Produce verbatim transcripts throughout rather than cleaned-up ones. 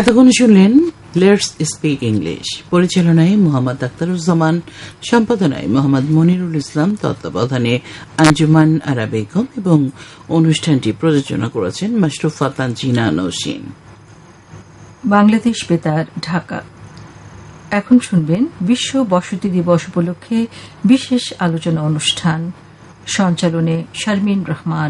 এতক্ষণ শুনলেন let's speak English. পরিচালনায় মোহাম্মদ আখতারুজ্জামান, সম্পাদনায় মোহাম্মদ মনিরুল ইসলাম, তত্ত্বাবধানে আঞ্জুমান আরা বেগম এবং অনুষ্ঠানটি প্রযোজনা করেছেন মাশরুফা তানজিনা নওশিন। বাংলাদেশ বেতার, ঢাকা। এখন শুনবেন বিশ্ব বসতি দিবস উপলক্ষে বিশেষ আলোচনা অনুষ্ঠান। সঞ্চালনে শারমিন রহমান।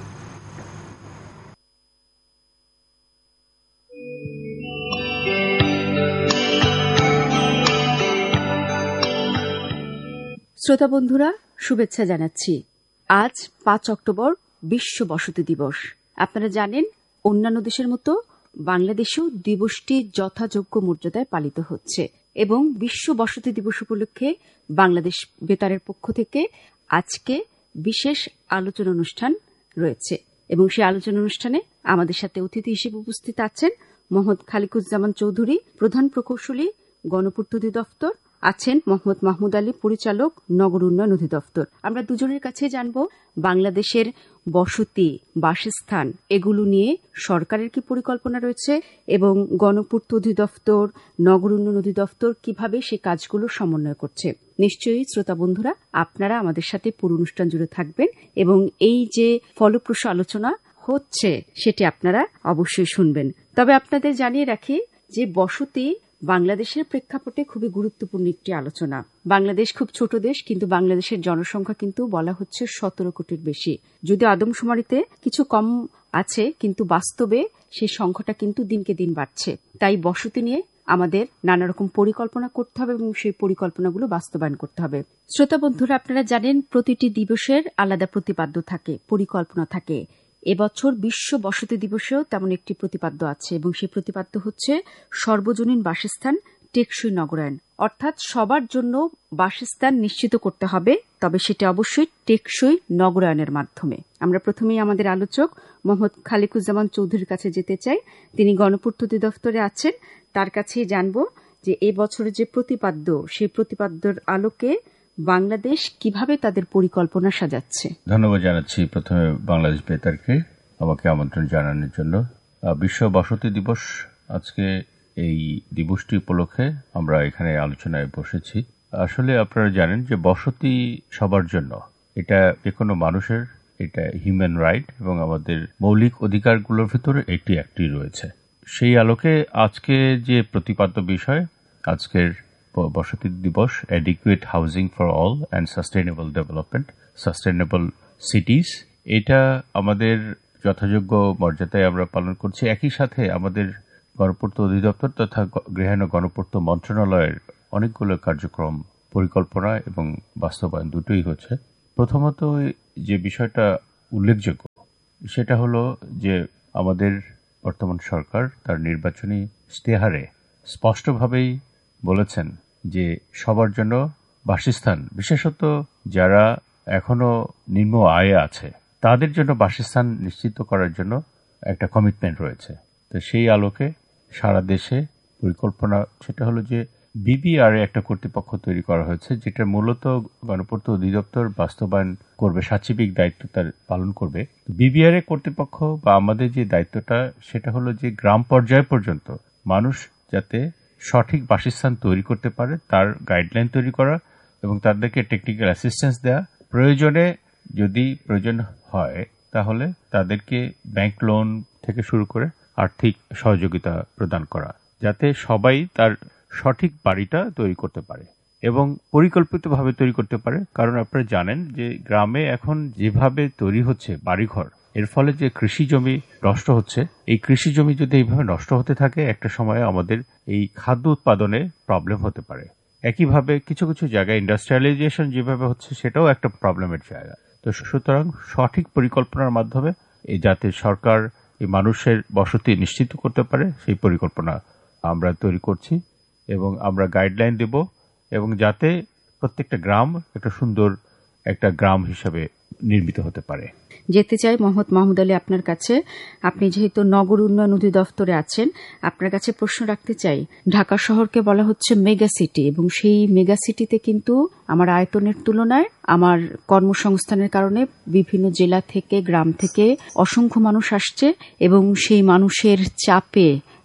শ্রোতা বন্ধুরা, শুভেচ্ছা জানাচ্ছি। আজ পাঁচ অক্টোবর বিশ্ব বসতি দিবস। আপনারা জানেন, অন্যান্য দেশের মতো বাংলাদেশেও দিবসটি যথাযোগ্য মর্যাদায় পালিত হচ্ছে এবং বিশ্ব বসতি দিবস উপলক্ষে বাংলাদেশ বেতারের পক্ষ থেকে আজকে বিশেষ আলোচনা অনুষ্ঠান রয়েছে এবং সেই আলোচনা অনুষ্ঠানে আমাদের সাথে অতিথি হিসেবে উপস্থিত আছেন মোহাম্মদ খালিকুজ্জামান চৌধুরী, প্রধান প্রকৌশলী, গণপূর্ত অধিদপ্তর, আছেন মোহাম্মদ মাহমুদ আলী, পরিচালক, নগর উন্নয়ন অধিদপ্তর। আমরা দুজনের কাছে জানব বাংলাদেশের বসতি, বাসস্থান এগুলো নিয়ে সরকারের কি পরিকল্পনা রয়েছে এবং গণপূর্ত অধিদপ্তর, নগর উন্নয়ন অধিদপ্তর কিভাবে সে কাজগুলো সমন্বয় করছে। নিশ্চয়ই শ্রোতা বন্ধুরা, আপনারা আমাদের সাথে পুরো অনুষ্ঠান জুড়ে থাকবেন এবং এই যে ফলপ্রসূ আলোচনা হচ্ছে সেটি আপনারা অবশ্যই শুনবেন। তবে আপনাদের জানিয়ে রাখি যে বসতি বাংলাদেশের প্রেক্ষাপটে খুবই গুরুত্বপূর্ণ একটি আলোচনা। বাংলাদেশ খুব ছোট দেশ, কিন্তু বাংলাদেশের জনসংখ্যা কিন্তু বলা হচ্ছে সতেরো কোটির বেশি। যদি আদমশুমারিতে কিছু কম আছে, কিন্তু বাস্তবে সেই সংখ্যাটা কিন্তু দিনকে দিন বাড়ছে। তাই বসতি নিয়ে আমাদের নানা রকম পরিকল্পনা করতে হবে এবং সেই পরিকল্পনাগুলো বাস্তবায়ন করতে হবে। শ্রোতা বন্ধুরা, আপনারা জানেন প্রতিটি দিবসের আলাদা প্রতিপাদ্য থাকে, পরিকল্পনা থাকে। এবছর বিশ্ব বসতি দিবসেও তেমন একটি প্রতিপাদ্য আছে এবং সেই প্রতিপাদ্য হচ্ছে সর্বজনীন বাসস্থান, টেকসই নগরায়ন। অর্থাৎ সবার জন্য বাসস্থান নিশ্চিত করতে হবে, তবে সেটা অবশ্যই টেকসই নগরায়নের মাধ্যমে। আমরা প্রথমেই আমাদের আলোচক মোহাম্মদ খালিকুজ্জামান চৌধুরীর কাছে যেতে চাই। তিনি গণপূর্ত অধিদপ্তরে আছেন। তার কাছেই জানব যে এবছরের যে প্রতিপাদ্য, সেই প্রতিপাদ্যর আলোকে বাংলাদেশ কিভাবে তাদের পরিকল্পনা সাজাচ্ছে। ধন্যবাদ জানাচ্ছি প্রথমে বাংলাদেশ বেতারকে আমাকে আমন্ত্রণ জানানোর জন্য। বিশ্ব বসতি দিবস, আজকে এই দিবসটি উপলক্ষে আমরা এখানে আলোচনায় বসেছি। আসলে আপনারা জানেন যে বসতি সবার জন্য, এটা যে কোনো মানুষের, এটা হিউম্যান রাইট এবং আমাদের মৌলিক অধিকারগুলোর ভিতরে একটি একটি রয়েছে। সেই আলোকে আজকে যে প্রতিপাদ্য বিষয়, আজকের বসতি দিবস, adequate housing for all and sustainable development, sustainable সিটিজ, এটা আমাদের যথাযোগ্য মর্যাদায় আমরা পালন করছি। একই সাথে আমাদের গণপূর্ত অধিদপ্তর তথা গৃহায়ন গণপূর্ত মন্ত্রণালয়ের অনেকগুলো কার্যক্রম, পরিকল্পনা এবং বাস্তবায়ন দুটোই হচ্ছে। প্রথমত যে বিষয়টা উল্লেখযোগ্য সেটা হলো যে আমাদের বর্তমান সরকার তার নির্বাচনী ইশতেহারে স্পষ্টভাবেই বলেছেন যে সবার জন্য বাসস্থান, বিশেষত যারা এখনো নিম্ন আয়ে আছে তাদের জন্য বাসস্থান নিশ্চিত করার জন্য একটা কমিটমেন্ট রয়েছে। তো সেই আলোকে সারা দেশে পরিকল্পনা সেটা হলো যে বিবিআর এ একটা কর্তৃপক্ষ তৈরি করা হয়েছে, যেটা মূলত গণপূর্ত অধিদপ্তর বাস্তবায়ন করবে, সাচিবিক দায়িত্ব তার পালন করবে। বিবিআর এ কর্তৃপক্ষ বা আমাদের যে দায়িত্বটা সেটা হলো যে গ্রাম পর্যায় পর্যন্ত মানুষ যাতে সঠিক বাসস্থান তৈরি করতে পারে তার গাইডলাইন তৈরি করা এবং তাদেরকে টেকনিক্যাল অ্যাসিস্ট্যান্স দেওয়া, প্রয়োজনে যদি প্রয়োজন হয় তাহলে তাদেরকে ব্যাংক লোন থেকে শুরু করে আর্থিক সহযোগিতা প্রদান করা, যাতে সবাই তার সঠিক বাড়িটা তৈরি করতে পারে এবং পরিকল্পিতভাবে তৈরি করতে পারে। কারণ আপনারা জানেন যে গ্রামে এখন যেভাবে তৈরি হচ্ছে বাড়িঘর, এর ফলে যে কৃষি জমি নষ্ট হচ্ছে, এই কৃষি জমি যদি এইভাবে নষ্ট হতে থাকে একটা সময়ে আমাদের এই খাদ্য উৎপাদনে প্রবলেম হতে পারে। একইভাবে কিছু কিছু জায়গায় ইন্ডাস্ট্রিয়ালাইজেশন যেভাবে হচ্ছে সেটাও একটা প্রবলেমের জায়গা। তো সুতরাং সঠিক পরিকল্পনার মাধ্যমে এই যাতে সরকার এই মানুষের বসতি নিশ্চিত করতে পারে সেই পরিকল্পনা আমরা তৈরি করছি এবং আমরা গাইডলাইন দেব এবং যাতে প্রত্যেকটা গ্রাম একটা সুন্দর একটা গ্রাম হিসেবে নির্মিত হতে পারে। যেতে চাই মোহাম্মদ মাহমুদ আলী আপনার কাছে। আপনি যেহেতু নগর উন্নয়ন অধিদপ্তরে আছেন, আপনার কাছে প্রশ্ন রাখতে চাই। ঢাকা শহরকে বলা হচ্ছে মেগা সিটি এবং সেই মেগা সিটিতে কিন্তু আমার আয়তনের তুলনায় আমার কর্মসংস্থানের কারণে বিভিন্ন জেলা থেকে, গ্রাম থেকে অসংখ্য মানুষ আসছে এবং সেই মানুষের চাপে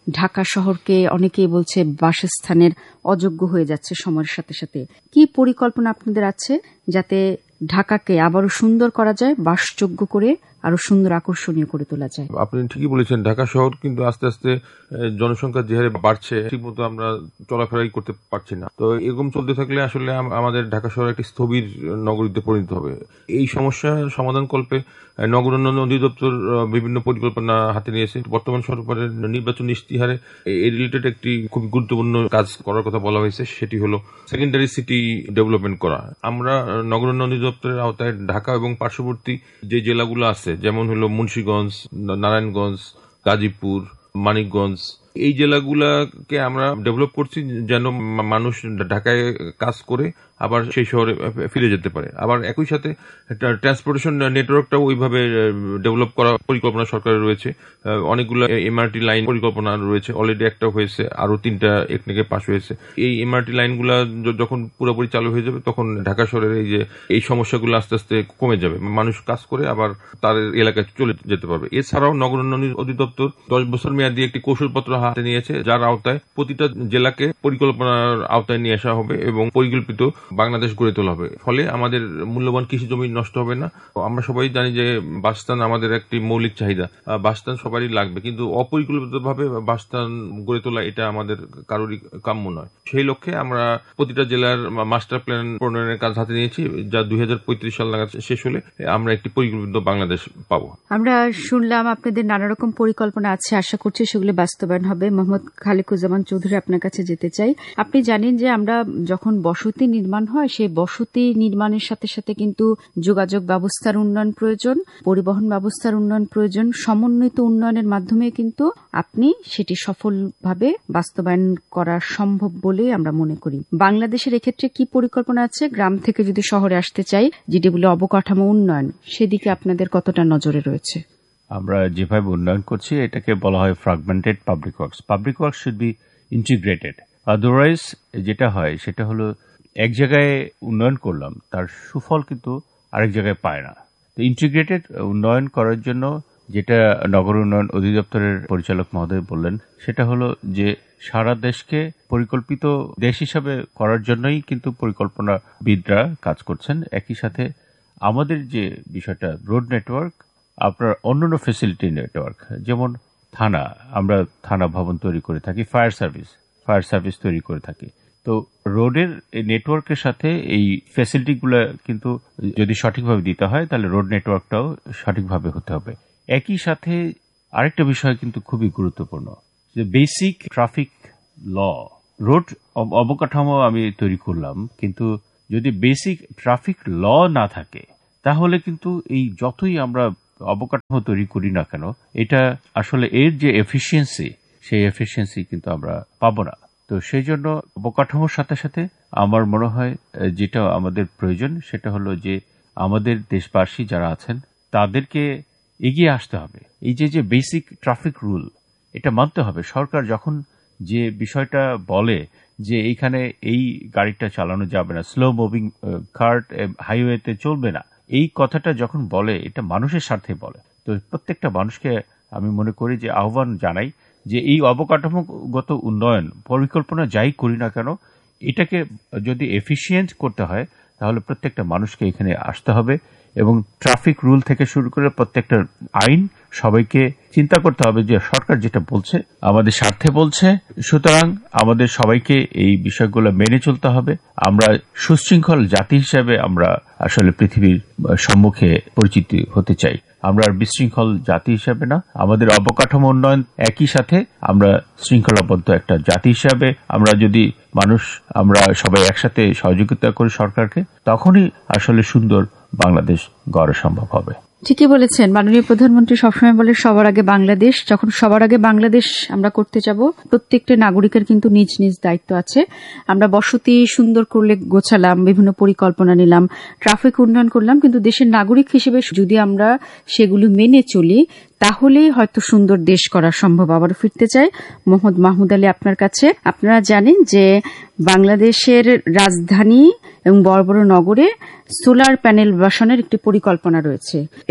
ঢাকা শহরকে অনেকেই বলছে বাসস্থানের অযোগ্য হয়ে যাচ্ছে সময়ের সাথে সাথে। কি পরিকল্পনা আপনাদের আছে যাতে ঢাকাকে আবারও সুন্দর করা যায়, বাসযোগ্য করে আরো সুন্দর আকর্ষণীয় করে তোলা যায়? আপনি ঠিকই বলেছেন, ঢাকা শহর কিন্তু আস্তে আস্তে জনসংখ্যা যে হারে বাড়ছে ঠিক মতো আমরা চলাফেরাই করতে পারছি না। তো এরকম চলতে থাকলে আসলে আমাদের ঢাকা শহর একটি স্থবির নগরীতে পরিণত হবে। এই সমস্যা সমাধান কল্পে নগর উন্নয়ন অধিদপ্তর বিভিন্ন পরিকল্পনা হাতে নিয়েছে। বর্তমান সরকারের নির্বাচন ইশতিহারে এই রিলেটেড একটি খুব গুরুত্বপূর্ণ কাজ করার কথা বলা হয়েছে, সেটি হলো সেকেন্ডারি সিটি ডেভেলপমেন্ট করা। আমরা নগর উন্নয়ন অধিদপ্তরের আওতায় ঢাকা এবং পার্শ্ববর্তী যে জেলাগুলো আছে, যেমন হলো মুন্সিগঞ্জ, নারায়ণগঞ্জ, গাজীপুর, মানিকগঞ্জ, এই জেলাগুলাকে আমরা ডেভেলপ করছি যেন মানুষ ঢাকায় কাজ করে আবার সেই শহরে ফিরে যেতে পারে। আবার একই সাথে ট্রান্সপোর্টেশন নেটওয়ার্কটাও ওইভাবে ডেভেলপ করার পরিকল্পনা সরকারের রয়েছে। অনেকগুলো এমআরটি লাইন পরিকল্পনা রয়েছে, অলরেডি একটা হয়েছে, আরো তিনটা একনেকে পাশ হয়েছে। এই এমআরটি লাইনগুলা যখন পুরোপুরি চালু হয়ে যাবে তখন ঢাকা শহরের এই যে এই সমস্যাগুলো আস্তে আস্তে কমে যাবে, মানুষ কাজ করে আবার তার এলাকায় চলে যেতে পারবে। এছাড়াও নগর উন্নয়ন অধিদপ্তর দশ বছর মেয়াদী একটি কৌশলপত্র হাতে নিয়েছে, যার আওতায় প্রতিটা জেলাকে পরিকল্পনার আওতায় নিয়ে আসা হবে এবং পরিকল্পিত বাংলাদেশ গড়ে তোলা হবে। ফলে আমাদের মূল্যবান কৃষি জমি নষ্ট হবে না। আমরা সবাই জানি যে বাসস্থান আমাদের একটি মৌলিক চাহিদা, বাসস্থান সবারই লাগবে, কিন্তু অপরিকল্পিতভাবে বাসস্থান গড়ে তোলা এটা আমাদের কারোরই কাম্য নয়। সেই লক্ষ্যে আমরা প্রতিটা জেলার মাস্টার প্ল্যান প্রণয়নের কাজ হাতে নিয়েছি, যা দুই হাজার পঁয়ত্রিশ সাল নাগাদ শেষ হলে আমরা একটি পরিকল্পিত বাংলাদেশ পাবো। আমরা শুনলাম আপনাদের নানা রকম পরিকল্পনা আছে, আশা করছি সেগুলো বাস্তবায়ন হবে। মোহাম্মদ খালেকুজ্জামান চৌধুরী, আপনার কাছে যেতে চাই। আপনি জানেন যে আমরা যখন বসতি নির্মাণ হয়, সেই বসতি নির্মাণের সাথে সাথে কিন্তু যোগাযোগ ব্যবস্থার উন্নয়ন প্রয়োজন, পরিবহন ব্যবস্থার উন্নয়ন প্রয়োজন। সমন্বিত উন্নয়নের মাধ্যমে কিন্তু আপনি সেটি সফলভাবে বাস্তবায়ন করা সম্ভব বলে আমরা মনে করি। বাংলাদেশের এক্ষেত্রে কি পরিকল্পনা আছে? গ্রাম থেকে যদি শহরে আসতে চাই, যেটি বলে অবকাঠামো উন্নয়ন, সেদিকে আপনাদের কতটা নজরে রয়েছে? আমরা যেভাবে উন্নয়ন করছি এটাকে বলা হয় ফ্রাগমেন্টেড public works. Public works should be integrated, otherwise যেটা হয় সেটা হলো এক জায়গায় উন্নয়ন করলাম, তার সুফল কিন্তু আরেক জায়গায় পায় না। তো ইন্টিগ্রেটেড উন্নয়ন করার জন্য যেটা নগর উন্নয়ন অধিদপ্তরের পরিচালক মহোদয় বললেন, সেটা হলো যে সারা দেশকে পরিকল্পিত দেশ হিসাবে করার জন্যই কিন্তু পরিকল্পনাবিদরা কাজ করছেন। একই সাথে আমাদের যে বিষয়টা রোড নেটওয়ার্ক, আপনার অন্যান্য ফেসিলিটি নেটওয়ার্ক, যেমন থানা, আমরা থানা ভবন তৈরি করে থাকি, ফায়ার সার্ভিস ফায়ার সার্ভিস তৈরি করে থাকি। তো রোডের নেটওয়ার্কের সাথে এই ফ্যাসিলিটিগুলো কিন্তু যদি সঠিকভাবে দিতে হয় তাহলে রোড নেটওয়ার্কটাও সঠিকভাবে হতে হবে। একই সাথে আরেকটা বিষয় কিন্তু খুবই গুরুত্বপূর্ণ, যে বেসিক ট্রাফিক ল। রোড অবকাঠামো আমি তৈরি করলাম, কিন্তু যদি বেসিক ট্রাফিক ল না থাকে তাহলে কিন্তু এই যতই আমরা অবকাঠামো তৈরি করি না কেন, এটা আসলে এর যে এফিসিয়েন্সি, সেই এফিসিয়েন্সি কিন্তু আমরা পাবো না। তো সেই জন্য অবকাঠামোর সাথে সাথে আমার মনে হয় যেটা আমাদের প্রয়োজন সেটা হলো যে আমাদের দেশবাসী যারা আছেন তাদেরকে এগিয়ে আসতে হবে। এই যে যে বেসিক ট্রাফিক রুল, এটা মানতে হবে। সরকার যখন যে বিষয়টা বলে যে এইখানে এই গাড়িটা চালানো যাবে না, স্লো মুভিং কার্ট হাইওয়েতে চলবে না, এই কথাটা যখন বলে এটা মানুষের স্বার্থে বলে। তো প্রত্যেকটা মানুষকে আমি মনে করি যে আহ্বান জানাই যে এই অবকাঠামোগত উন্নয়ন পরিকল্পনা যাই করি না কেন, এটাকে যদি এফিসিয়েন্ট করতে হয় তাহলে প্রত্যেকটা মানুষকে এখানে আসতে হবে এবং ট্রাফিক রুল থেকে শুরু করে প্রত্যেকটা আইন সবাইকে চিন্তা করতে হবে যে সরকার যেটা বলছে আমাদের স্বার্থে বলছে, সুতরাং আমাদের সবাইকে এই বিষয়গুলো মেনে চলতে হবে। আমরা সুশৃঙ্খল জাতি হিসেবে আমরা আসলে পৃথিবীর সম্মুখে পরিচিত হতে চাই। আমরা আর বিশৃঙ্খল জাতি হিসাবে না, আমাদের অবকাঠামো উন্নয়ন একই সাথে আমরা শৃঙ্খলাবদ্ধ একটা জাতি হিসাবে আমরা যদি মানুষ আমরা সবাই একসাথে সহযোগিতা করি সরকারকে, তখনই আসলে সুন্দর বাংলাদেশ গড়া সম্ভব হবে। ঠিকই বলেছেন। মাননীয় প্রধানমন্ত্রী সবসময় বলে সবার আগে বাংলাদেশ। যখন সবার আগে বাংলাদেশ আমরা করতে যাব, প্রত্যেকটা নাগরিকের কিন্তু নিজ নিজ দায়িত্ব আছে। আমরা বসতি সুন্দর করলে গোছালাম, বিভিন্ন পরিকল্পনা নিলাম, ট্রাফিক উন্নয়ন করলাম, কিন্তু দেশের নাগরিক হিসেবে যদি আমরা সেগুলো মেনে চলি তাহলেই হয়তো সুন্দর দেশ করা সম্ভব। আবারও ফিরতে চাই মোহাম্মদ মাহমুদ আলী আপনার কাছে। আপনারা জানেন যে বাংলাদেশের রাজধানী এবং বড় বড় নগরে সোলার প্যানেল বসানোর একটি পরিকল্পনা রয়েছে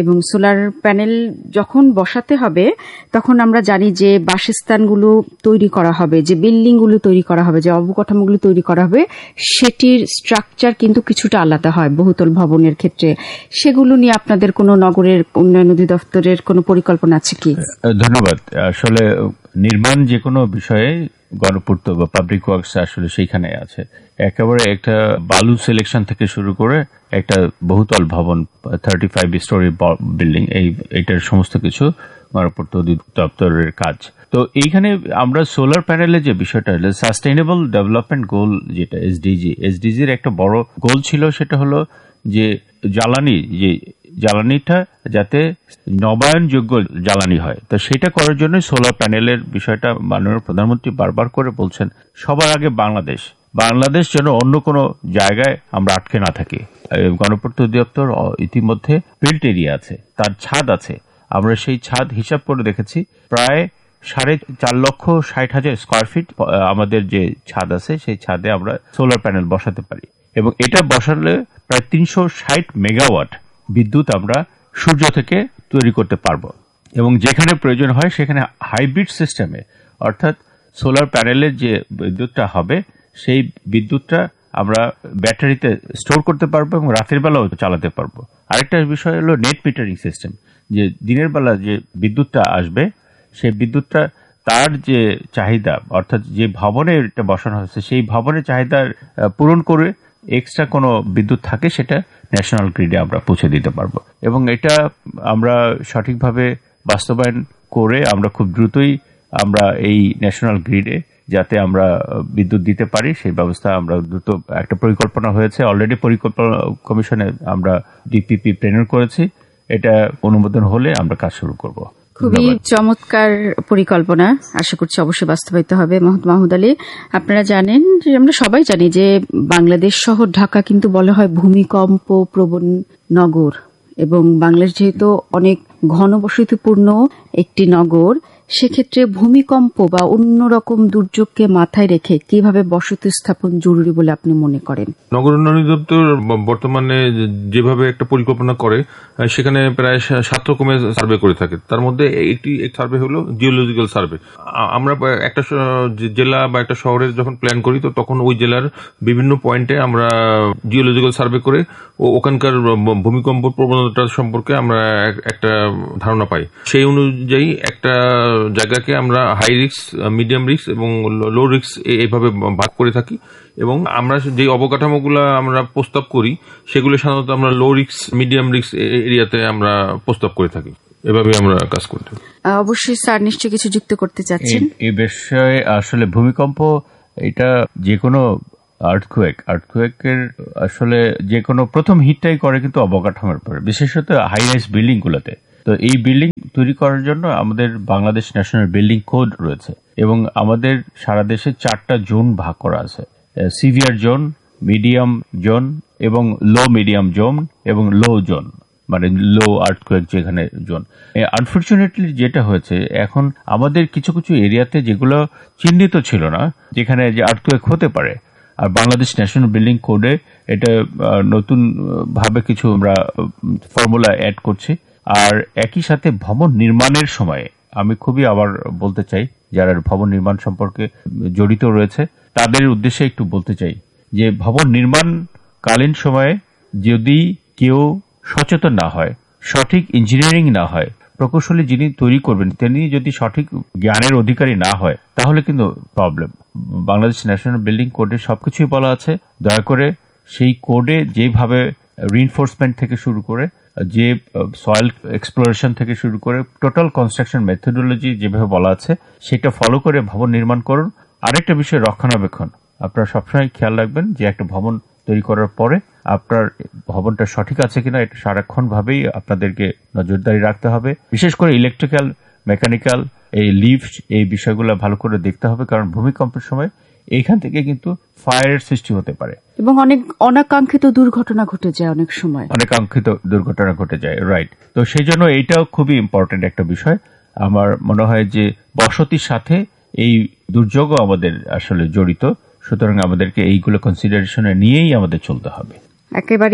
এবং সোলার প্যানেল যখন বসাতে হবে তখন আমরা জানি যে বাসস্থানগুলো তৈরি করা হবে, যে বিল্ডিংগুলো তৈরি করা হবে, যে অবকাঠামোগুলো তৈরি করা হবে, সেটির স্ট্রাকচার কিন্তু কিছুটা আলাদা হয় বহুতল ভবনের ক্ষেত্রে। সেগুলো নিয়ে আপনাদের কোনো নগরের উন্নয়ন অধিদপ্তরের কোনো পরিকল্পনা আছে কি? ধন্যবাদ। আসলে নির্মাণ যে কোনো বিষয়ে গণপূর্ত বা পাবলিক ওয়ার্কস আসলে সেইখানে আছে। একেবারে একটা বালু সিলেকশন থেকে শুরু করে একটা বহুতল ভবন, থার্টি ফাইভ স্টোরি বিল্ডিং, এই এটার সমস্ত কিছু গণপূর্ত অধিদপ্তরের কাজ। তো এইখানে আমরা সোলার প্যানেলের যে বিষয়টা হলো সাস্টেইনেবল ডেভেলপমেন্ট গোল, যেটা এসডিজি, এসডিজির একটা বড় গোল ছিল, সেটা হলো যে জ্বালানি, যে জ্বালানিটা যাতে নবায়নযোগ্য জ্বালানি হয়। তো সেটা করার জন্য সোলার প্যানেলের বিষয়টা মাননীয় প্রধানমন্ত্রী বারবার করে বলছেন, সবার আগে বাংলাদেশ বাংলাদেশ যেন অন্য কোনো জায়গায় আমরা আটকে না থাকি। গণপূর্ত অধিদপ্তর ইতিমধ্যে বিল্ট এরিয়া আছে, তার ছাদ আছে, আমরা সেই ছাদ হিসাব করে দেখেছি, প্রায় সাড়ে চার লক্ষ ষাট হাজার স্কোয়ার ফিট আমাদের যে ছাদ আছে, সেই ছাদে আমরা সোলার প্যানেল বসাতে পারি এবং এটা বসালে প্রায় তিনশো ষাট মেগাওয়াট বিদ্যুৎ আমরা সূর্য থেকে তৈরি করতে পারবো। এবং যেখানে প্রয়োজন হয় সেখানে হাইব্রিড সিস্টেমে, অর্থাৎ সোলার প্যানেলের যে বিদ্যুৎটা হবে সেই বিদ্যুৎটা আমরা ব্যাটারিতে স্টোর করতে পারবো এবং রাতের বেলাও চালাতে পারবো। আরেকটা বিষয় হলো নেট মিটারিং সিস্টেম, যে দিনের বেলা যে বিদ্যুৎটা আসবে সেই বিদ্যুৎটা তার যে চাহিদা, অর্থাৎ যে ভবনে এটা বসানো হয়েছে সেই ভবনের চাহিদা পূরণ করে এক্সট্রা কোনো বিদ্যুৎ থাকে সেটা ন্যাশনাল গ্রিডে আমরা পৌঁছে দিতে পারবো। এবং এটা আমরা সঠিকভাবে বাস্তবায়ন করে আমরা খুব দ্রুতই আমরা এই ন্যাশনাল গ্রিডে যাতে আমরা বিদ্যুৎ দিতে পারি সেই ব্যবস্থা আমরা দ্রুত, একটা পরিকল্পনা হয়েছে অলরেডি, পরিকল্পনা কমিশনে আমরা ডিপিপি প্রেরণ করেছি, এটা অনুমোদন হলে আমরা কাজ শুরু করব। খুবই চমৎকার পরিকল্পনা, আশা করছি অবশ্যই বাস্তবায়িত হবে। মোহাম্মদ মাহমুদ আলী, আপনারা জানেন যে আমরা সবাই জানি যে বাংলাদেশ শহর ঢাকা কিন্তু বলা হয় ভূমিকম্প প্রবণ নগর, এবং বাংলাদেশ যেহেতু অনেক ঘনবসতিপূর্ণ একটি নগর, সেক্ষেত্রে ভূমিকম্প বা অন্যরকম দুর্যোগকে মাথায় রেখে কিভাবে বসতি স্থাপন জরুরি বলে আপনি মনে করেন? নগর উন্নয়ন অধিদপ্তর বর্তমানে যেভাবে একটা পরিকল্পনা করে সেখানে প্রায় সাত রকমের সার্ভে করে থাকে। তার মধ্যে একটি সার্ভে হলো জিওলজিক্যাল সার্ভে। আমরা একটা জেলা বা একটা শহরের যখন প্ল্যান করি তো তখন ওই জেলার বিভিন্ন পয়েন্টে আমরা জিওলজিক্যাল সার্ভে করে ও ওখানকার ভূমিকম্প প্রবণতা সম্পর্কে আমরা একটা ধারণা পাই। সেই অনুযায়ী একটা জায়গাকে আমরা হাই রিস্ক, মিডিয়াম রিস্ক এবং লো রিস্ক এইভাবে ভাগ করে থাকি। এবং আমরা যে অবকাঠামোগুলো আমরা প্রস্তাব করি সেগুলো সাধারণত আমরা লো রিস্ক, মিডিয়াম রিস্ক এরিয়াতে আমরা প্রস্তাব করে থাকি। এভাবে আমরা কাজ করতে। অবশ্যই স্যার নিশ্চয়ই কিছু যুক্ত করতে চাচ্ছেন এই বিষয়ে। আসলে ভূমিকম্প এটা যে কোনো আর্থকুয়েক, আর্থকুয়েকের আসলে যে কোনো প্রথম হিটটাই করে কিন্তু অবকাঠামোর পরে, বিশেষত হাই রাইজ বিল্ডিং গুলোতে। তো এই বিল্ডিং তৈরি করার জন্য আমাদের বাংলাদেশ ন্যাশনাল বিল্ডিং কোড রয়েছে এবং আমাদের সারা দেশে চারটা জোন ভাগ করা আছে, সিভিয়ার জোন, মিডিয়াম জোন এবং লো মিডিয়াম জোন এবং লো জোন, মানে লো আর্থকুয়েক যেখানে জোন। আনফরচুনেটলি যেটা হয়েছে এখন আমাদের কিছু কিছু এরিয়াতে যেগুলো চিহ্নিত ছিল না যেখানে যে আর্থকুয়েক হতে পারে, আর বাংলাদেশ ন্যাশনাল বিল্ডিং কোডে এটা নতুন ভাবে কিছু আমরা ফর্মুলা অ্যাড করছি। আর একই সাথে ভবন নির্মাণের সময় আমি খুবই আবার বলতে চাই, যারা ভবন নির্মাণ সম্পর্কে জড়িত রয়েছে তাদের উদ্দেশ্যে একটু বলতে চাই যে ভবন নির্মাণকালীন সময়ে যদি কেউ সচেতন না হয়, সঠিক ইঞ্জিনিয়ারিং না হয়, প্রকৌশলী যিনি তৈরি করবেন তিনি যদি সঠিক জ্ঞানের অধিকারী না হয় তাহলে কিন্তু প্রবলেম। বাংলাদেশ ন্যাশনাল বিল্ডিং কোডে সবকিছুই বলা আছে, দয়া করে সেই কোডে যেভাবে রিইনফোর্সমেন্ট থেকে শুরু করে, যে সয়েল এক্সপ্লোরেশন থেকে শুরু করে টোটাল কনস্ট্রাকশন মেথোডোলজি যেভাবে বলা আছে সেটা ফলো করে ভবন নির্মাণ করুন। আরেকটা বিষয় রক্ষণাবেক্ষণ, আপনারা সবসময় খেয়াল রাখবেন যে একটা ভবন তৈরি করার পরে আপনার ভবনটা সঠিক আছে কিনা এটা সারাক্ষণ ভাবেই আপনাদেরকে নজরদারি রাখতে হবে। বিশেষ করে ইলেকট্রিক্যাল, মেকানিক্যাল, এই লিফট, এই বিষয়গুলো ভালো করে দেখতে হবে, কারণ ভূমিকম্পের সময় এইখান থেকে কিন্তু ফায়ারের সৃষ্টি হতে পারে এবং অনেক অনাকাঙ্ক্ষিত দুর্ঘটনা ঘটে যায়, অনেক সময় অনাকাঙ্ক্ষিত দুর্ঘটনা ঘটে যায়। রাইট। তো সেই জন্য এইটাও খুবই ইম্পর্টেন্ট একটা বিষয়। আমার মনে হয় যে বসতির সাথে এই দুর্যোগও আমাদের আসলে জড়িত, সুতরাং আমাদেরকে এইগুলো কনসিডারেশনে নিয়েই আমাদের চলতে হবে। একেবারেই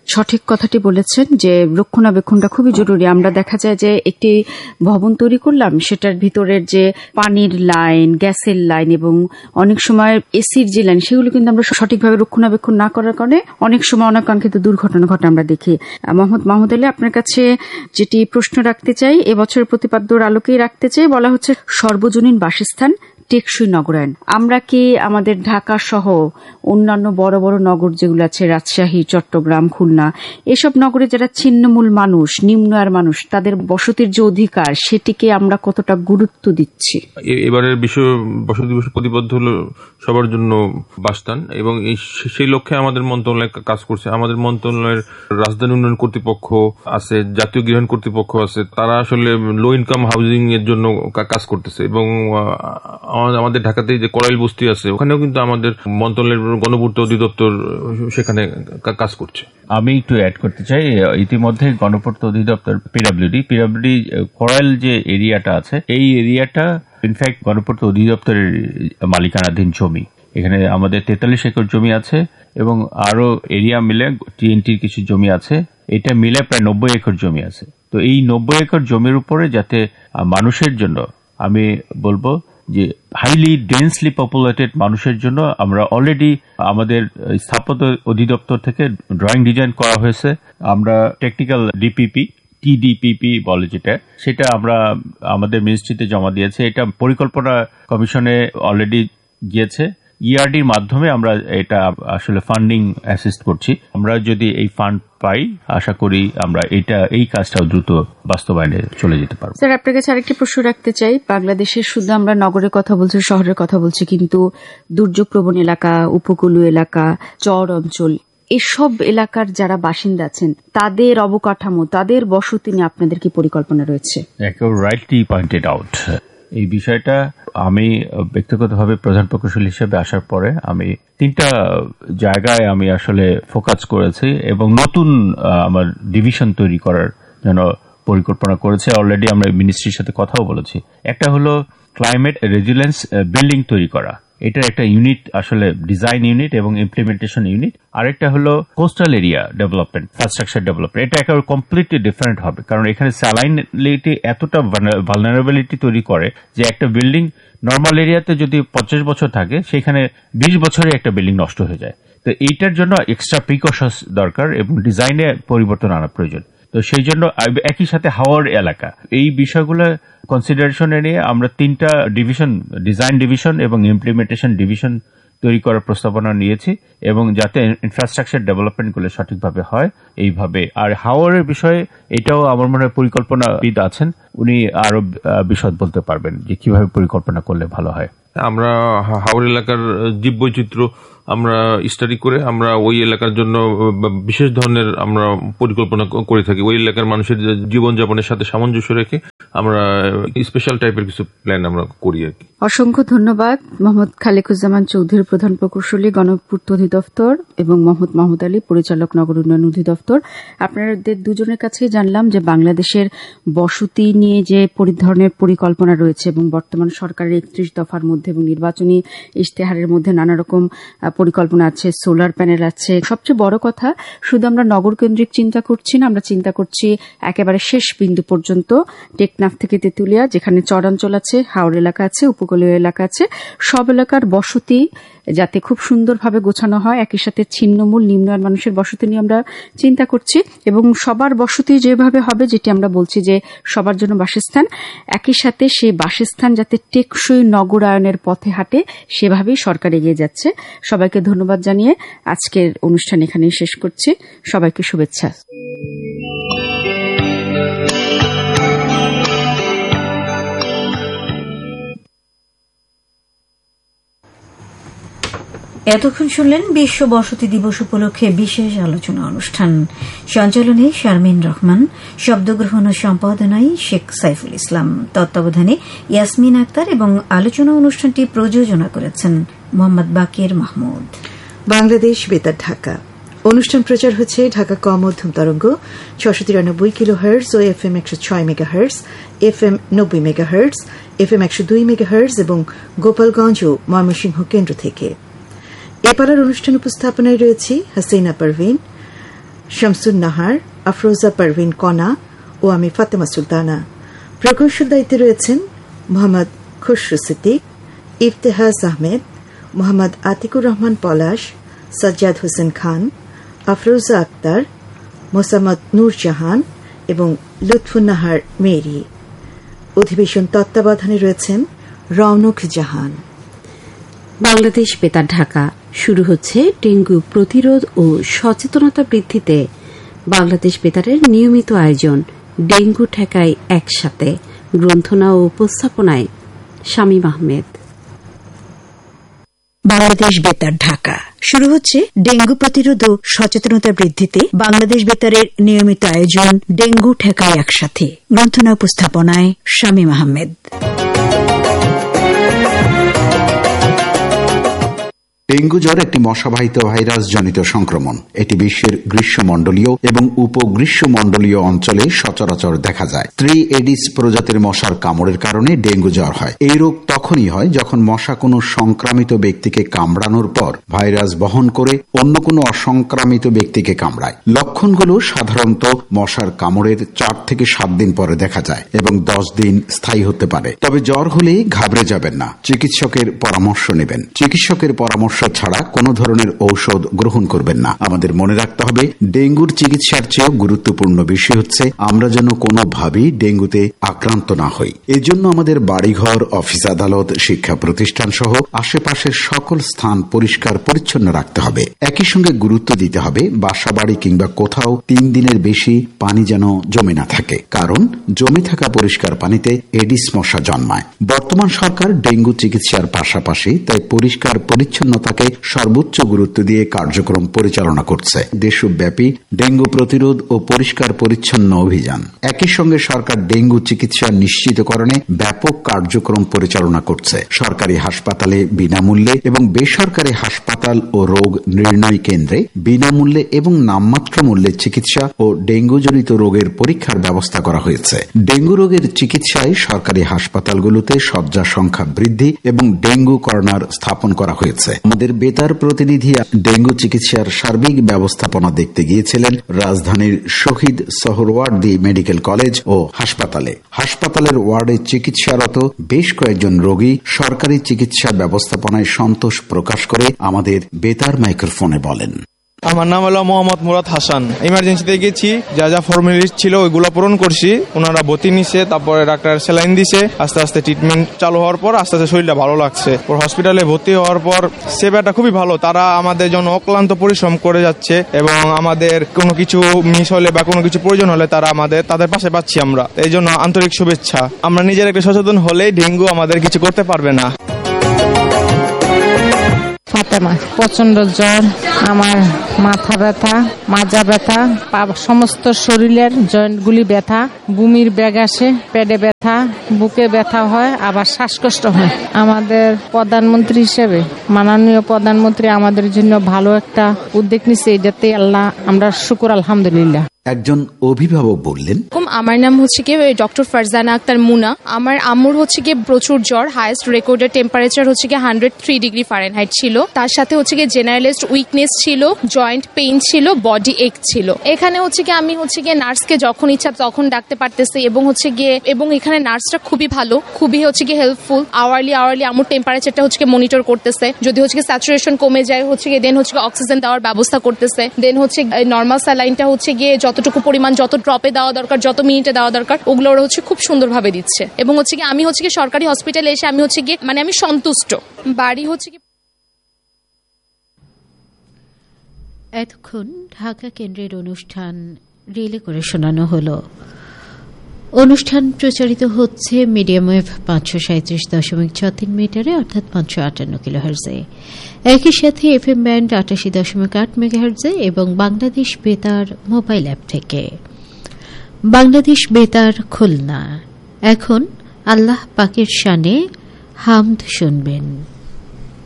সঠিক কথাটি বলেছেন যে রক্ষণাবেক্ষণটা খুবই জরুরি। আমরা দেখা যায় যে একটি ভবন তৈরি করলাম, সেটার ভিতরের যে পানির লাইন, গ্যাসের লাইন এবং অনেক সময় এসির যে লাইন, সেগুলো কিন্তু আমরা সঠিকভাবে রক্ষণাবেক্ষণ না করার কারণে অনেক সময় অনাকাঙ্ক্ষিত দুর্ঘটনা ঘটে আমরা দেখি। মোহাম্মদ মাহমুদ আলী, আপনার কাছে যেটি প্রশ্ন রাখতে চাই, এবছরের প্রতিপাদ্যর আলোকেই রাখতে চাই, বলা হচ্ছে সর্বজনীন বাসস্থান টেকসই নগরায়ন। আমরা কি আমাদের ঢাকা সহ অন্যান্য বড় বড় নগর যেগুলো আছে, রাজশাহী, চট্টগ্রাম, খুলনা, এসব নগরে যারা ছিন্নমূল মানুষ, নিম্ন আয়ের মানুষ, তাদের বসতির যে অধিকার, সেটিকে আমরা কতটা গুরুত্ব দিচ্ছি? এবারের বিশ্ব বসতি দিবস প্রতিবদ্ধ হলো সবার জন্য বাসস্থান, এবং সেই লক্ষ্যে আমাদের মন্ত্রণালয় কাজ করছে। আমাদের মন্ত্রণালয়ের রাজধানী উন্নয়ন কর্তৃপক্ষ আছে, জাতীয় গৃহায়ণ কর্তৃপক্ষ আছে, তারা আসলে লো ইনকাম হাউজিং এর জন্য কাজ করতেছে। এবং আমাদের ঢাকাতে যে করাইল বস্তি আছে, ওখানেও কিন্তু আমাদের মন্ত্রণালয়ের গণপূর্ত অধিদপ্তর সেখানে কাজ করছে। আমি একটু অ্যাড করতে চাই, ইতিমধ্যে গণপূর্ত অধিদপ্তর পিডব্লিউডি পিডব্লিউডি করাইল যে এরিয়াটা আছে, এই এরিয়াটা ইনফ্যাক্ট গণপূর্ত অধিদপ্তরের মালিকানাধীন জমি। এখানে আমাদের তেতাল্লিশ একর জমি আছে এবং আরো এরিয়া মিলে টিএনটির কিছু জমি আছে, এটা মিলে প্রায় নব্বই একর জমি আছে। তো এই নব্বই একর জমির উপরে যাতে মানুষের জন্য, আমি বলবো যে হাইলি ডেন্সলি পপুলেটেড মানুষের জন্য আমরা অলরেডি আমাদের স্থাপত্য অধিদপ্তর থেকে ড্রয়িং ডিজাইন করা হয়েছে। আমরা টেকনিক্যাল ডিপিপি টিডিপিপি বলে যেটা, সেটা আমরা আমাদের মিনিস্ট্রিতে জমা দিয়েছে। এটা পরিকল্পনা কমিশনে অলরেডি গিয়েছে। ইআরডির মাধ্যমে আমরা এটা আসলে ফান্ডিং অ্যাসিস্ট করছি। আমরা যদি এই ফান্ড পাই, আশা করি আমরা এটা এই কাজটাও দ্রুত বাস্তবায়নে চলে যেতে পারবো। স্যার, আপনার কাছে আরেকটি প্রশ্ন রাখতে চাই। বাংলাদেশের শুধু আমরা নগরের কথা বলছি, শহরের কথা বলছি, কিন্তু দুর্যোগ প্রবণ এলাকা, উপকূলীয় এলাকা, চর অঞ্চল, এসব এলাকার যারা বাসিন্দা আছেন, তাদের অবকাঠামো, তাদের বসতি নিয়ে আপনাদের কি পরিকল্পনা রয়েছে? একেবারে রাইটলি পয়েন্টেড আউট। এই বিষয়টা আমি ব্যক্তিগতভাবে প্রধান প্রকৌশলী হিসেবে আসার পরে আমি তিনটা জায়গায় আমি আসলে ফোকাস করেছি এবং নতুন আমার ডিভিশন তৈরি করার জন্য পরিকল্পনা করেছে। অলরেডি আমরা মিনিস্ট্রির সাথে কথাও বলেছি। একটা হলো ক্লাইমেট রেজিলিয়েন্স বিল্ডিং তৈরি করা, এটার একটা ইউনিট আসলে ডিজাইন ইউনিট এবং ইমপ্লিমেন্টেশন ইউনিট। আরেকটা হলো coastal area development, infrastructure development. এটা একেবারে কমপ্লিটলি ডিফারেন্ট হবে, কারণ এখানে স্যালাইনিটি এতটা ভালনারেবিলিটি তৈরি করে যে একটা বিল্ডিং নর্মাল এরিয়াতে যদি পঞ্চাশ বছর থাকে, সেখানে বিশ বছরে একটা বিল্ডিং নষ্ট হয়ে যায়। তো এইটার জন্য এক্সট্রা প্রিকশনস দরকার এবং ডিজাইনে পরিবর্তন আনা প্রয়োজন। তো সেই জন্য একই সাথে হাওয়ার এলাকা, এই বিষয়গুলো কনসিডারেশনে নিয়ে আমরা তিনটা ডিভিশন, ডিজাইন ডিভিশন এবং ইমপ্লিমেন্টেশন ডিভিশন তৈরি করার প্রস্তাবনা নিয়েছি, এবং যাতে ইনফ্রাস্ট্রাকচার ডেভেলপমেন্টগুলো সঠিকভাবে হয় এইভাবে। আর হাওয়ারের বিষয়ে এটাও আমার মনে হয় পরিকল্পনাবিদ আছেন, উনি আরো বিশদ বলতে পারবেন যে কিভাবে পরিকল্পনা করলে ভালো হয়। আমরা হাওড় এলাকার জীববৈচিত্র্য আমরা স্টাডি করে আমরা ওই এলাকার জন্য বিশেষ ধরনের আমরা পরিকল্পনা করে থাকি। ওই এলাকার মানুষের জীবনযাপনের সাথে সামঞ্জস্য রেখে আমরা স্পেশাল টাইপের কিছু প্ল্যান আমরা করি আর কি। অসংখ্য ধন্যবাদ মোহাম্মদ খালেকুজ্জামান চৌধুরী, প্রধান প্রকৌশলী, গণপূর্ত অধিদপ্তর, এবং মোহাম্মদ মাহমুদ আলী, পরিচালক, নগর উন্নয়ন অধিদপ্তর। আপনাদের দুজনের কাছে জানলাম যে বাংলাদেশের বসতি নিয়ে যে ধরনের পরিকল্পনা রয়েছে এবং বর্তমান সরকারের একত্রিশ দফার মধ্যে এবং নির্বাচনী ইশতেহারের মধ্যে নানা রকম পরিকল্পনা আছে, সোলার প্যানেল আছে। সবচেয়ে বড় কথা, শুধু আমরা নগর কেন্দ্রিক চিন্তা করছি না, আমরা চিন্তা করছি একেবারে শেষ বিন্দু পর্যন্ত, টেকনাফ থেকে তেঁতুলিয়া, যেখানে চরাঞ্চল আছে, হাওড় এলাকা আছে, উপকূলীয় এলাকা আছে, সব এলাকার বসতি যাতে খুব সুন্দরভাবে গোছানো হয়। একই সাথে ছিন্নমূল নিম্ন আয়ের মানুষের বসতি নিয়ে আমরা চিন্তা করছি, এবং সবার বসতি যেভাবে হবে, যেটি আমরা বলছি যে সবার জন্য বাসস্থান, একই সাথে সেই বাসস্থান যাতে টেকসই নগরায়নের পথে হাঁটে, সেভাবেই সরকার এগিয়ে যাচ্ছে। সবাইকে ধন্যবাদ জানিয়ে আজকের অনুষ্ঠান এখানেই শেষ করছি। সবাইকে শুভেচ্ছা। এতক্ষণ শুনলেন বিশ্ব বসতি দিবস উপলক্ষে বিশেষ আলোচনা অনুষ্ঠান। সঞ্চালনে শারমিন রহমান, শব্দগ্রহণ ও সম্পাদনায় শেখ সাইফুল ইসলাম, তত্ত্বাবধানে ইয়াসমিন আক্তার, এবং আলোচনা অনুষ্ঠানটি প্রযোজনা করেছেন মোহাম্মদ বাকির মাহমুদ। বাংলাদেশ বেতার ঢাকা অনুষ্ঠান প্রচার হচ্ছে ঢাকা ক মধ্যম তরঙ্গ ছশো তিরানব্বই কিলো হার্টজ ও এফ এম একশো ছয় মেগা হার্টজ, এফ এম নব্বই মেগা হার্টজ, এফ এম একশো দুই মেগা হার্টজ এবং গোপালগঞ্জ ও ময়মনসিংহ কেন্দ্র থেকে। এপাড়ার অনুষ্ঠান উপস্থাপনায় রয়েছে হাসিনা পারভিন, শামসুন নাহার, আফরোজা পারভিন কণা ও আমি ফাতেমা সুলতানা। প্রকৌশল দায়িত্বে রয়েছেন মোহাম্মদ খুশরু সিদ্দিক, ইফতেহাজ আহমেদ, মোহাম্মদ আতিকুর রহমান পলাশ, সাজ্জাদ হোসেন খান, আফরোজা আক্তার, মোসাম্মদ নূরজাহান এবং লুৎফুন্নাহার মেরি। অধিবেশন তত্ত্বাবধানে রয়েছেন রৌনক জাহান। বাংলাদেশ বেতার ঢাকা শুরু হচ্ছে ডেঙ্গু প্রতিরোধ ও সচেতনতা বৃদ্ধিতে বাংলাদেশ বেতারের নিয়মিত আয়োজন ডেঙ্গু ঠেকায় একসাথে। গ্রন্থনা ও উপস্থাপনায় শামীম আহমেদ। বাংলাদেশ বেতার ঢাকা শুরু হচ্ছে ডেঙ্গু প্রতিরোধ ও সচেতনতা বৃদ্ধিতে বাংলাদেশ বেতারের নিয়মিত আয়োজন ডেঙ্গু ঠেকায় একসাথে। গ্রন্থনা উপস্থাপনায় শামীম আহমেদ। ডেঙ্গু জ্বর একটি মশাবাহিত ভাইরাস জনিত সংক্রমণ। এটি বিশ্বের গ্রীষ্মমণ্ডলীয় এবং উপগ্রীষ্মমণ্ডলীয় অঞ্চলে সচরাচর দেখা যায়। স্ত্রী এডিস প্রজাতির মশার কামড়ের কারণে ডেঙ্গু জ্বর হয়। এই রোগ তখনই হয় যখন মশা কোনো সংক্রামিত ব্যক্তিকে কামড়ানোর পর ভাইরাস বহন করে অন্য কোনো অসংক্রামিত ব্যক্তিকে কামড়ায়। লক্ষণগুলো সাধারণত মশার কামড়ের চার থেকে সাত দিন পরে দেখা যায় এবং দশ দিন স্থায়ী হতে পারে। তবে জ্বর হলেই ঘাবড়ে যাবেন না, চিকিৎসকের পরামর্শ নেবেন। চিকিৎসকের পরামর্শ ছাড়া কোনো ধরনের ঔষধ গ্রহণ করবেন না। আমাদের মনে রাখতে হবে, ডেঙ্গুর চিকিৎসার চেয়েও গুরুত্বপূর্ণ বিষয় হচ্ছে আমরা যেন কোনোভাবেই ডেঙ্গুতে আক্রান্ত না হই। এজন্য আমাদের বাড়িঘর, অফিস আদালত, শিক্ষা প্রতিষ্ঠান সহ আশেপাশের সকল স্থান পরিষ্কার পরিচ্ছন্ন রাখতে হবে। একই সঙ্গে গুরুত্ব দিতে হবে বাসা বাড়ি কিংবা কোথাও তিন দিনের বেশি পানি যেন জমে না থাকে, কারণ জমে থাকা পরিষ্কার পানিতে এডিস মশা জন্মায়। বর্তমান সরকার ডেঙ্গু চিকিৎসার পাশাপাশি তাই পরিষ্কার পরিচ্ছন্নতাকে সর্বোচ্চ গুরুত্ব দিয়ে কার্যক্রম পরিচালনা করছে। দেশব্যাপী ডেঙ্গু প্রতিরোধ ও পরিষ্কার পরিচ্ছন্ন অভিযান। একই সঙ্গে সরকার ডেঙ্গু চিকিৎসা নিশ্চিতকরণে ব্যাপক কার্যক্রম পরিচালনা করছে। সরকারি হাসপাতালে বিনামূল্যে এবং বেসরকারি হাসপাতাল ও রোগ নির্ণয় কেন্দ্রে বিনামূল্যে এবং নামমাত্র মূল্যে চিকিৎসা ও ডেঙ্গুজনিত রোগের পরীক্ষার ব্যবস্থা করা হয়েছে। ডেঙ্গু রোগের চিকিৎসায় সরকারি হাসপাতালগুলোতে শয্যা সংখ্যা বৃদ্ধি এবং ডেঙ্গু কর্নার স্থাপন করা হয়েছে। আমাদের বেতার প্রতিনিধি ডেঙ্গু চিকিৎসার সার্বিক ব্যবস্থাপনা দেখতে গিয়েছিলেন রাজধানীর শহীদ সোহরাওয়ার্দী মেডিকেল কলেজ ও হাসপাতালে। হাসপাতালের ওয়ার্ডে চিকিৎসারত বেশ কয়েকজন রোগী সরকারি চিকিৎসা ব্যবস্থাপনায় সন্তোষ প্রকাশ করে আমাদের বেতার মাইক্রোফোনে বলেন। আমার নাম হলো মোহাম্মদ মুরাদ হাসান। ইমার্জেন্সিতে গেছি, যা যা ফর্মালিটি ছিল ওইগুলো পূরণ করছি। ওনারা ভর্তি নিছে, তারপরে ডাক্তার স্যালাইন দিছে। আস্তে আস্তে ট্রিটমেন্ট চালু হওয়ার পর আস্তে আস্তে শরীরটা ভালো লাগছে। হসপিটালে ভর্তি হওয়ার পর সেবাটা খুবই ভালো। তারা আমাদের জন্য অক্লান্ত পরিশ্রম করে যাচ্ছে এবং আমাদের কোনো কিছু মিস হলে বা কোনো কিছু প্রয়োজন হলে তারা আমাদের তাদের পাশে পাচ্ছি আমরা। এই জন্য আন্তরিক শুভেচ্ছা। আমরা নিজের একটা সচেতন হলে ডেঙ্গু আমাদের কিছু করতে পারবে না। ফাতেমা, প্রচন্ড জ্বর, আমার মাথা ব্যথা, মাজা ব্যথা, সমস্ত শরীরের জয়েন্টগুলি ব্যথা, বমির ব্যাগ আসে, পেটে ব্যথা, বুকে ব্যথা হয়, আবার শ্বাসকষ্ট হয়। আমাদের প্রধানমন্ত্রী হিসেবে মাননীয় প্রধানমন্ত্রী আমাদের জন্য ভালো একটা উদ্যোগ নিচ্ছে, এটাতে আল্লাহ আমরা শুকর আলহামদুলিল্লাহ। একজন অভিভাবক বললেন, আমার নাম হচ্ছে কি ডক্টর ফারজানা আক্তার মুনা। আমার আম্মুর হচ্ছে কি প্রচুর জ্বর, হাইয়েস্ট রেকর্ডেড টেম্পারেচার হচ্ছে কি হান্ড্রেড থ্রি ডিগ্রি ফারেনহাইট ছিল। তার সাথে হচ্ছে কি জেনারেলিস্ট উইকনেস ছিল, জয়েন্ট পেইন ছিল, বডি এক ছিল। এখানে হচ্ছে কি আমি হচ্ছে গিয়ে নার্সকে যখন ইচ্ছা তখন ডাকতে পারতেছি এবং হচ্ছে গিয়ে এবং এখানে নার্সটা খুবই ভালো, খুবই হচ্ছে কি হেল্পফুল। আওয়ারলি আওয়ারলি আমার টেম্পারেচারটা হচ্ছে কি মনিটর করতেছে। যদি হচ্ছে কি স্যাচুরেশন কমে যায় হচ্ছে গিয়ে দেন হচ্ছে অক্সিজেন দেওয়ার ব্যবস্থা করতেছে। দেন হচ্ছে নর্মাল স্যালাইনটা হচ্ছে গিয়ে যতটুকু পরিমাণ, যত ড্রপে দেওয়া দরকার, যত মিনিটে দেওয়া দরকার, ওগুলো ওরা হচ্ছে খুব সুন্দরভাবে দিচ্ছে। এবং হচ্ছে কি আমি হচ্ছে কি সরকারি হসপিটালে এসে আমি হচ্ছে গিয়ে মানে আমি সন্তুষ্ট। বাড়ি হচ্ছে কি এতক্ষণ ঢাকা কেন্দ্রের অনুষ্ঠান রিলে করে শোনানো হলো। অনুষ্ঠান প্রচারিত হচ্ছে মিডিয়াম ওয়েভ পাঁচশো সাঁত্রিশ দশমিক ছয় তিন মিটারে অর্থাৎ পাঁচশো আটান্ন কিলো হার্জে। একই সাথে এফ এম ব্যান্ড আটাশি দশমিক আট মেগা হার্জে এবং বাংলাদেশ বেতার মোবাইল অ্যাপ থেকে। বাংলাদেশ বেতার খুলনা। এখন আল্লাহ পাকের শানে হামদ শুনবেন।